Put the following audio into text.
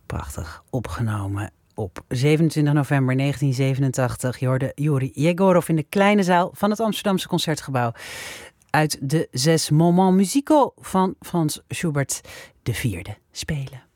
Prachtig opgenomen op 27 november 1987. Je hoorde Yuri Yegorov in de kleine zaal van het Amsterdamse Concertgebouw. Uit de 6 Moments musicaux van Franz Schubert IV spelen.